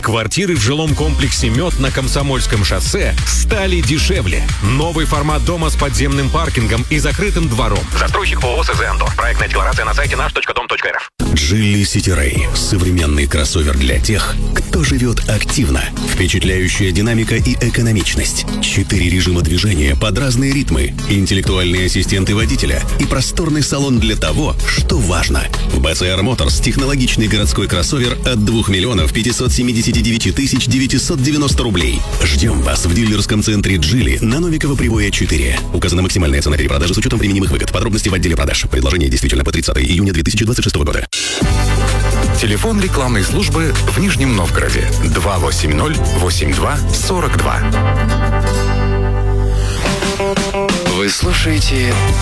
Квартиры в жилом комплексе «Мед» на Комсомольском шоссе стали дешевле. Новый формат дома с подземным паркингом и закрытым двором. Застройщик ООО «СЗ Андор». Проектная декларация на сайте наш.дом.рф. Geely City Ray – современный кроссовер для тех, кто живет активно. Впечатляющая динамика и экономичность. 4 режима движения под разные ритмы, интеллектуальные ассистенты водителя и просторный салон для того, что важно. В BCR Motors технологичный городской кроссовер от 2 579 990 рублей. Ждем вас в дилерском центре Geely на Новикова Привоя 4. Указана максимальная цена перепродажи с учетом применимых выгод. Подробности в отделе продаж. Предложение действительно по 30 июня 2026 года. Телефон рекламной службы в Нижнем Новгороде 280-82-42. Вы слушаете